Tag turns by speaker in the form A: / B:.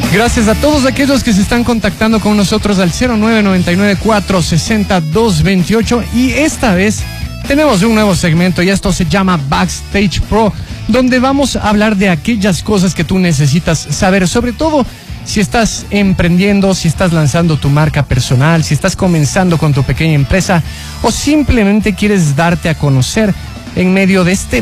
A: Gracias a todos aquellos que se están contactando con nosotros al 0999-460-228. Y esta vez tenemos un nuevo segmento y esto se llama Backstage Pro, donde vamos a hablar de aquellas cosas que tú necesitas saber, sobre todo si estás emprendiendo, si estás lanzando tu marca personal, si estás comenzando con tu pequeña empresa o simplemente quieres darte a conocer en medio de este